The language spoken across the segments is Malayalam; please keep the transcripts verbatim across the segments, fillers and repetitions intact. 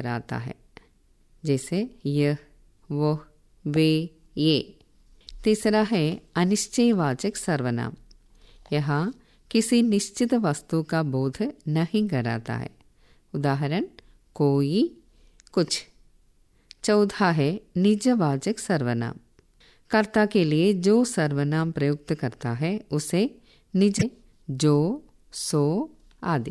अंदर आता है, जैसे यह, वह, वे, ये। तीसरा है अनिश्चयवाचक सर्वनाम। यहाँ किसी निश्चित वस्तु का बोध नहीं कराता है। उदाहरण कोई, कुछ। चौथा है निजवाचक सर्वनाम। कर्ता के लिए जो सर्वनाम प्रयुक्त करता है उसे निज, जो, सो आदि।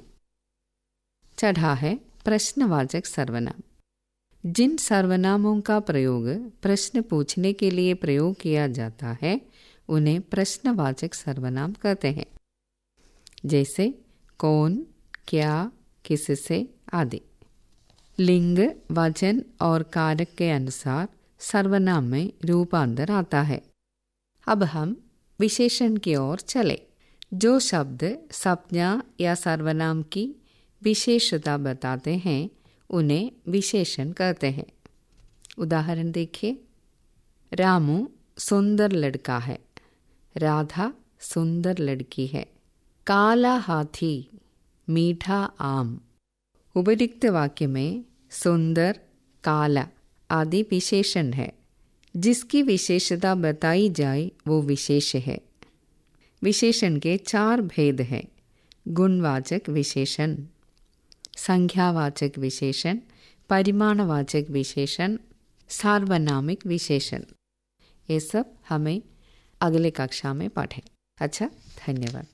चढ़ा है प्रश्नवाचक सर्वनाम। जिन सर्वनामों का प्रयोग प्रश्न पूछने के लिए प्रयोग किया जाता है उन्हें प्रश्नवाचक सर्वनाम कहते हैं, जैसे कौन, क्या, किससे आदि। लिंग, वचन और कारक के अनुसार सर्वनाम में रूपांतर आता है। अब हम विशेषण की ओर चले। जो शब्द संज्ञा या सर्वनाम की विशेषता बताते हैं उन्हें विशेषण कहते हैं। उदाहरण देखिए, रामू सुंदर लड़का है, राधा सुंदर लड़की है। काला हाथी, मीठा आम। उपयुक्त वाक्य में सुंदर, काला आदि विशेषण है। जिसकी विशेषता बताई जाए वो विशेष है। विशेषण के चार भेद हैं: गुणवाचक विशेषण, संख्यावाचक विशेषण, परिमाणवाचक विशेषण, सार्वनामिक विशेषण। ये सब हमें अगले कक्षा में पढ़ें। अच्छा, धन्यवाद.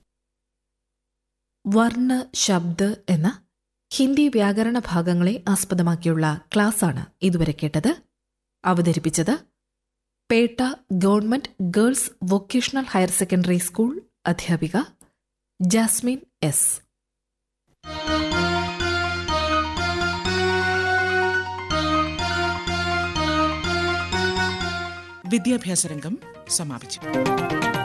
വർണ്ണ ശബ്ദ എന്ന ഹിന്ദി വ്യാകരണ ഭാഗങ്ങളെ ആസ്പദമാക്കിയുള്ള ക്ലാസ്സാണ് ഇതുവരെ കേട്ടത്. അവതരിപ്പിച്ചത് Pettah government girls vocational higher secondary school അധ്യാപിക ജാസ്മിൻ എസ്. വിദ്യാഭ്യാസ രംഗം സമാപിച്ചു.